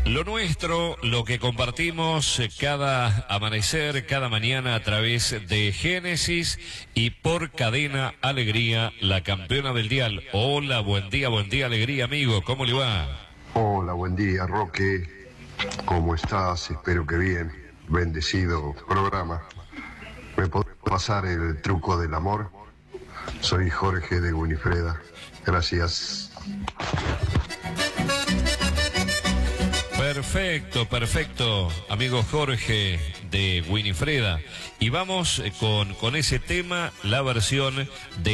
Lo nuestro, lo que compartimos cada amanecer, cada mañana a través de Génesis y por Cadena Alegría, la campeona del dial. Hola, buen día, alegría, amigo. ¿Cómo le va? Hola, buen día, Roque. ¿Cómo estás? Espero que bien. Bendecido programa. ¿Me podés pasar el truco del amor? Soy Jorge de Winifreda. Gracias. Perfecto, amigo Jorge de Winifreda. Y vamos con ese tema, la versión de